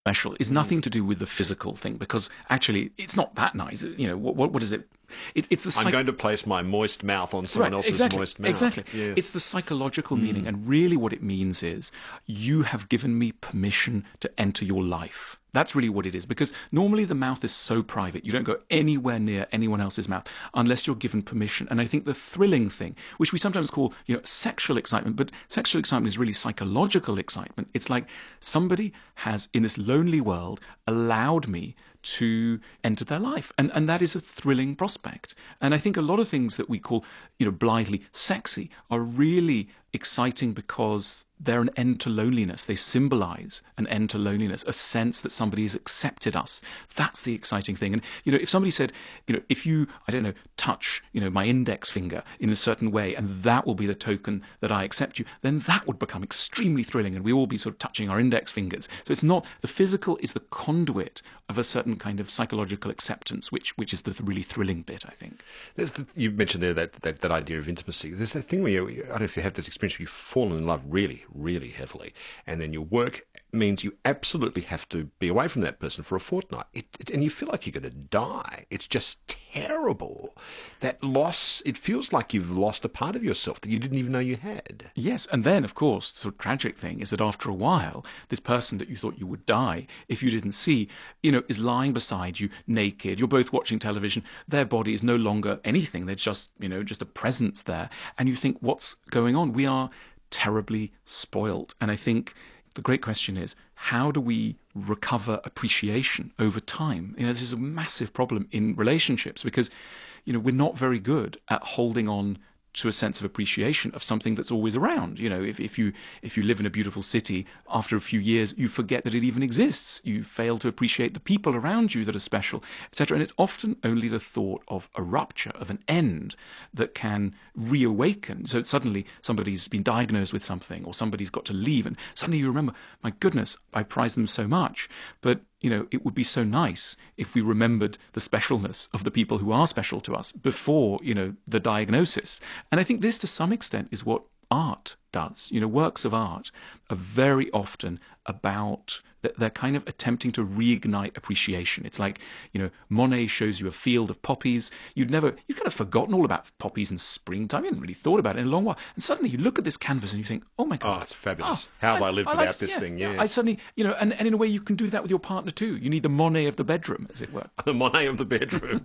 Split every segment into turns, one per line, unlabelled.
special is nothing to do with the physical thing, because actually it's not that nice. You know, what is it? It's the
I'm going to place my moist mouth on someone else's moist mouth.
Exactly.
Yes.
It's the psychological meaning, and really what it means is you have given me permission to enter your life. That's really what it is, because normally the mouth is so private. You don't go anywhere near anyone else's mouth unless you're given permission. And I think the thrilling thing, which we sometimes call, sexual excitement, but sexual excitement is really psychological excitement. It's like somebody has, in this lonely world, allowed me to enter their life. And that is a thrilling prospect. And I think a lot of things that we call, blithely sexy are really exciting because they're an end to loneliness. They symbolize an end to loneliness, a sense that somebody has accepted us. That's the exciting thing. And, if somebody said, if you, touch, my index finger in a certain way, and that will be the token that I accept you, then that would become extremely thrilling, and we all be sort of touching our index fingers. So it's not, the physical is the conduit of a certain kind of psychological acceptance, which is the really thrilling bit, I think.
You mentioned there that idea of intimacy. There's that thing where I don't know if you have this experience where you've fallen in love really, really heavily, and then your work means you absolutely have to be away from that person for a fortnight, and you feel like you're going to die. It's just terrible. That loss, it feels like you've lost a part of yourself that you didn't even know you had.
Yes, and then, of course, the sort of tragic thing is that after a while, this person that you thought you would die, if you didn't see, is lying beside you, naked. You're both watching television. Their body is no longer anything. They're just, just a presence there. And you think, what's going on? We are terribly spoilt. And I think the great question is, how do we recover appreciation over time? This is a massive problem in relationships because, we're not very good at holding on to a sense of appreciation of something that's always around. If you live in a beautiful city, after a few years, you forget that it even exists. You fail to appreciate the people around you that are special, etc. And it's often only the thought of a rupture, of an end, that can reawaken. So suddenly somebody's been diagnosed with something, or somebody's got to leave, and suddenly you remember, my goodness, I prize them so much. But it would be so nice if we remembered the specialness of the people who are special to us before, the diagnosis. And I think this, to some extent, is what art does. Works of art are very often about, they're kind of attempting to reignite appreciation. It's like, Monet shows you a field of poppies. You've kind of forgotten all about poppies in springtime. You hadn't really thought about it in a long while. And suddenly you look at this canvas and you think, oh my God.
Oh, it's fabulous. How have I lived without this thing? Yes.
I suddenly, and in a way you can do that with your partner too. You need the Monet of the bedroom, as it were.
The Monet of the bedroom.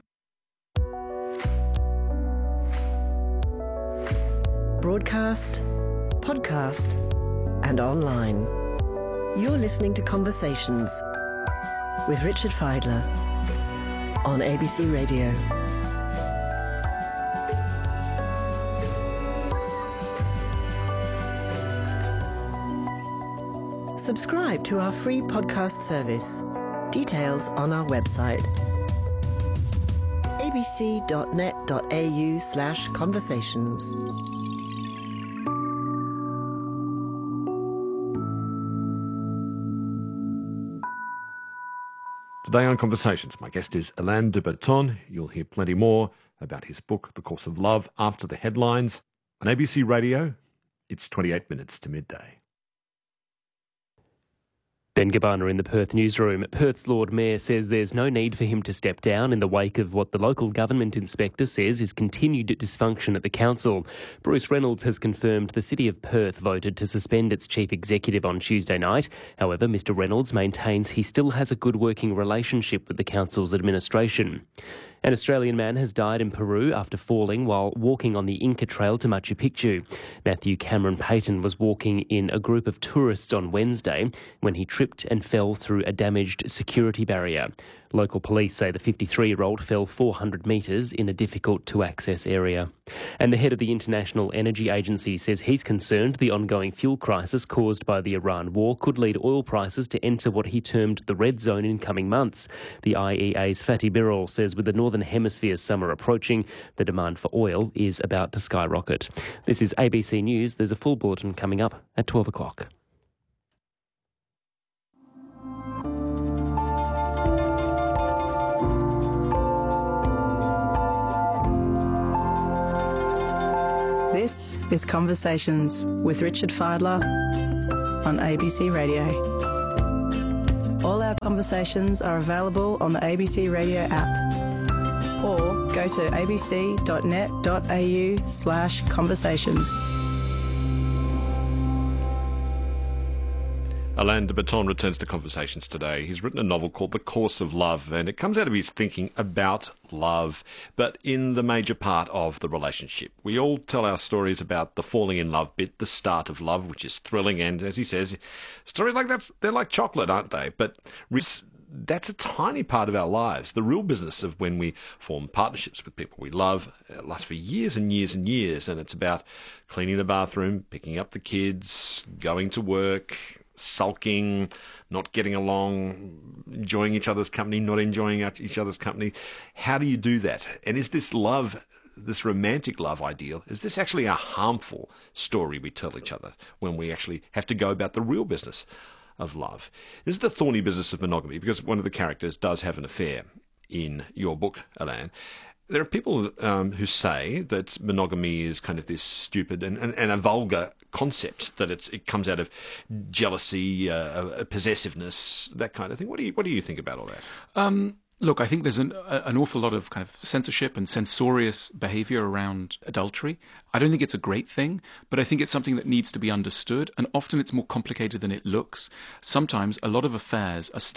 Broadcast, podcast, and online. You're listening to Conversations with Richard Fidler on ABC Radio. Subscribe to our free podcast service. Details on our website. abc.net.au/conversations.
Today on Conversations, my guest is Alain de Botton. You'll hear plenty more about his book, The Course of Love, after the headlines. On ABC Radio, it's 28 minutes to midday.
Ben Gabbana in the Perth newsroom. Perth's Lord Mayor says there's no need for him to step down in the wake of what the local government inspector says is continued dysfunction at the council. Bruce Reynolds has confirmed the City of Perth voted to suspend its chief executive on Tuesday night. However, Mr Reynolds maintains he still has a good working relationship with the council's administration. An Australian man has died in Peru after falling while walking on the Inca Trail to Machu Picchu. Matthew Cameron Payton was walking in a group of tourists on Wednesday when he tripped and fell through a damaged security barrier. Local police say the 53-year-old fell 400 metres in a difficult-to-access area. And the head of the International Energy Agency says he's concerned the ongoing fuel crisis caused by the Iran war could lead oil prices to enter what he termed the red zone in coming months. The IEA's Fatih Birol says with the Northern Hemisphere's summer approaching, the demand for oil is about to skyrocket. This is ABC News. There's a full bulletin coming up at 12 o'clock.
This is Conversations with Richard Fidler on ABC Radio. All our Conversations are available on the ABC Radio app or go to abc.net.au/conversations.
Alain de Botton returns to Conversations today. He's written a novel called The Course of Love, and it comes out of his thinking about love, but in the major part of the relationship. We all tell our stories about the falling in love bit, the start of love, which is thrilling, and as he says, stories like that, they're like chocolate, aren't they? But that's a tiny part of our lives. The real business of when we form partnerships with people we love lasts for years and years and years, and it's about cleaning the bathroom, picking up the kids, going to work, sulking, not getting along, enjoying each other's company, not enjoying each other's company. How do you do that? And is this love, this romantic love ideal, is this actually a harmful story we tell each other when we actually have to go about the real business of love? This is the thorny business of monogamy, because one of the characters does have an affair in your book, Alain. There are people who say that monogamy is kind of this stupid and a vulgar concept, that it comes out of jealousy, possessiveness, that kind of thing. What do you think about all that?
Look, I think there's an awful lot of kind of censorship and censorious behaviour around adultery. I don't think it's a great thing, but I think it's something that needs to be understood, and often it's more complicated than it looks. Sometimes a lot of affairs are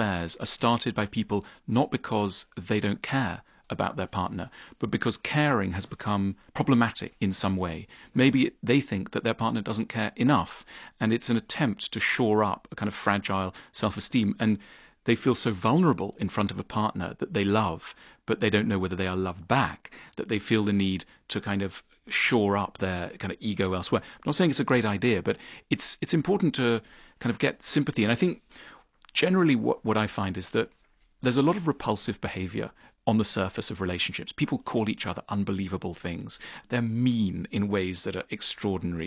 started by people not because they don't care about their partner, but because caring has become problematic in some way. Maybe they think that their partner doesn't care enough, and it's an attempt to shore up a kind of fragile self-esteem, and they feel so vulnerable in front of a partner that they love, but they don't know whether they are loved back, that they feel the need to kind of shore up their kind of ego elsewhere. I'm not saying it's a great idea, but it's important to kind of get sympathy. And I think generally what I find is that there's a lot of repulsive behaviour on the surface of relationships. People call each other unbelievable things. They're mean in ways that are extraordinary.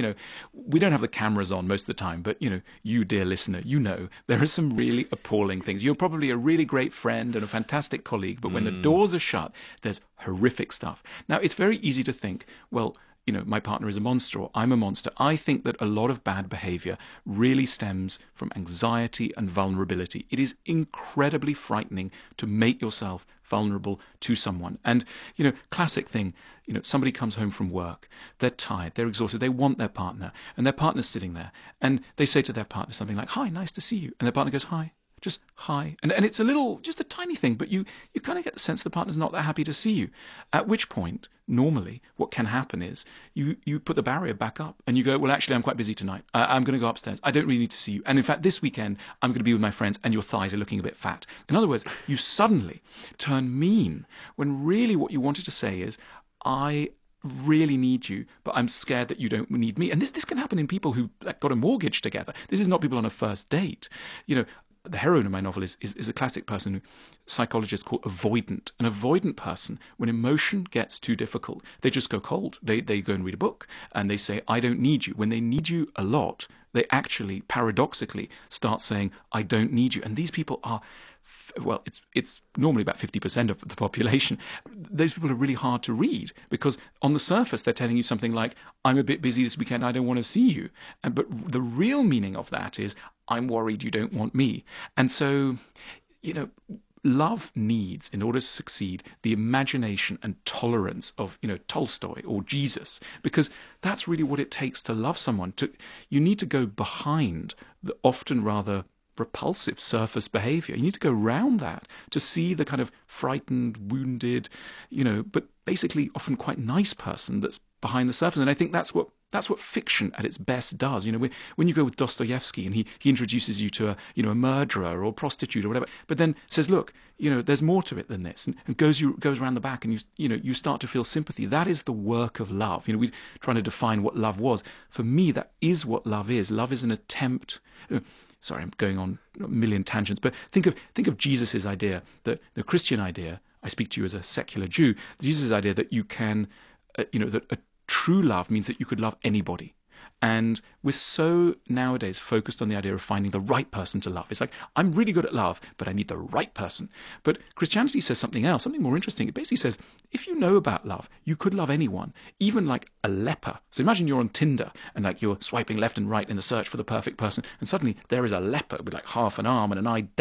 We don't have the cameras on most of the time, but, you, dear listener, there are some really appalling things. You're probably a really great friend and a fantastic colleague, but when the doors are shut, there's horrific stuff. Now, it's very easy to think, well, my partner is a monster or I'm a monster. I think that a lot of bad behavior really stems from anxiety and vulnerability. It is incredibly frightening to make yourself vulnerable to someone. And, classic thing, somebody comes home from work, they're tired, they're exhausted, they want their partner, and their partner's sitting there, and they say to their partner something like, "Hi, nice to see you." And their partner goes, "Hi." Just hi. And it's just a tiny thing, but you kind of get the sense the partner's not that happy to see you. At which point, normally, what can happen is you put the barrier back up and you go, "Well, actually, I'm quite busy tonight. I'm going to go upstairs. I don't really need to see you. And in fact, this weekend, I'm going to be with my friends and your thighs are looking a bit fat." In other words, you suddenly turn mean when really what you wanted to say is, "I really need you, but I'm scared that you don't need me." And this can happen in people who got a mortgage together. This is not people on a first date. The heroine of my novel is a classic person who psychologists call avoidant. An avoidant person, when emotion gets too difficult, they just go cold. They go and read a book and they say, "I don't need you." When they need you a lot, they actually, paradoxically, start saying, "I don't need you." And these people are, well, it's normally about 50% of the population. Those people are really hard to read because on the surface they're telling you something like, "I'm a bit busy this weekend, I don't want to see you." But the real meaning of that is, "I'm worried you don't want me." And so, love needs, in order to succeed, the imagination and tolerance of, Tolstoy or Jesus, because that's really what it takes to love someone. You need to go behind the often rather repulsive surface behavior. You need to go around that to see the kind of frightened, wounded, but basically often quite nice person that's behind the surface. And I think that's what fiction at its best does. When you go with Dostoevsky and he introduces you to a murderer or prostitute or whatever, but then says, "Look, there's more to it than this," and goes around the back, and you start to feel sympathy. That is the work of love. We're trying to define what love was. For me, that is what love is. Love is an attempt. Sorry, I'm going on a million tangents, but think of Jesus' idea, the Christian idea. I speak to you as a secular Jew. Jesus' idea that you can, that a true love means that you could love anybody. And we're so nowadays focused on the idea of finding the right person to love. It's like, I'm really good at love, but I need the right person. But Christianity says something else, something more interesting. It basically says, if you know about love, you could love anyone, even like a leper. So imagine you're on Tinder and like you're swiping left and right in the search for the perfect person. And suddenly there is a leper with like half an arm and an eye